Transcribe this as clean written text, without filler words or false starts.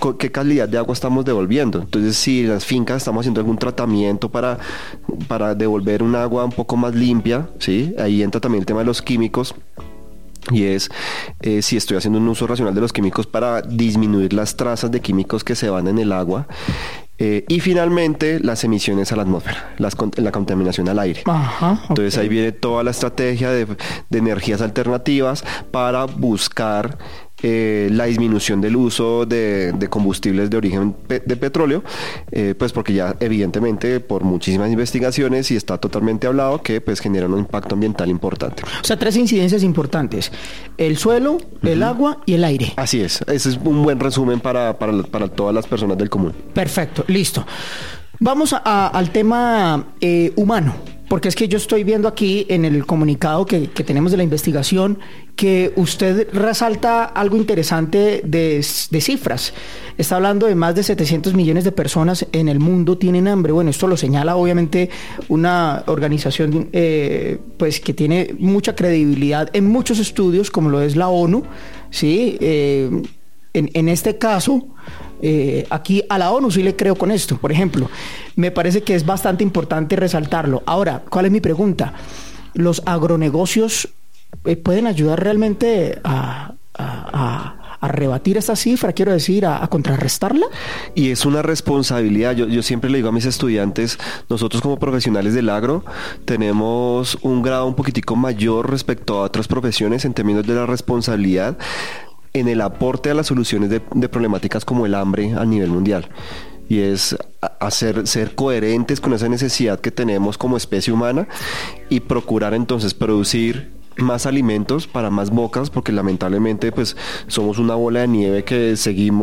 qué calidad de agua estamos devolviendo. Entonces, si en las fincas estamos haciendo algún tratamiento para devolver un agua un poco más limpia, ¿sí? Ahí entra también el tema de los químicos. Y es si estoy haciendo un uso racional de los químicos para disminuir las trazas de químicos que se van en el agua. Y finalmente las emisiones a la atmósfera, la contaminación al aire. Ajá, Entonces ahí viene toda la estrategia de energías alternativas para buscar la disminución del uso de combustibles de origen de petróleo, pues porque ya evidentemente por muchísimas investigaciones y está totalmente hablado que pues generan un impacto ambiental importante. O sea, 3 incidencias importantes: el suelo, el agua y el aire. Así es, ese es un buen resumen para todas las personas del común. Perfecto, listo. Vamos al tema humano, porque es que yo estoy viendo aquí en el comunicado que tenemos de la investigación que usted resalta algo interesante de cifras. Está hablando de más de 700 millones de personas en el mundo tienen hambre. Bueno, esto lo señala obviamente una organización pues que tiene mucha credibilidad en muchos estudios, como lo es la ONU, ¿sí? En este caso, aquí a la ONU sí le creo con esto. Por ejemplo, me parece que es bastante importante resaltarlo. Ahora, ¿cuál es mi pregunta? ¿Los agronegocios pueden ayudar realmente a rebatir esta cifra, quiero decir, a contrarrestarla? Y es una responsabilidad. Yo siempre le digo a mis estudiantes, nosotros como profesionales del agro tenemos un grado un poquitico mayor respecto a otras profesiones en términos de la responsabilidad en el aporte a las soluciones de problemáticas como el hambre a nivel mundial. Y es ser coherentes con esa necesidad que tenemos como especie humana y procurar entonces producir más alimentos para más bocas, porque lamentablemente pues somos una bola de nieve que seguimos